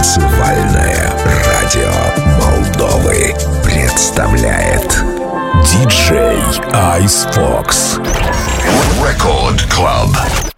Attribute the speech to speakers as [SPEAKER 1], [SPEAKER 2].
[SPEAKER 1] Танцевальное радио Молдовы представляет диджей Ice Fox. Record Club.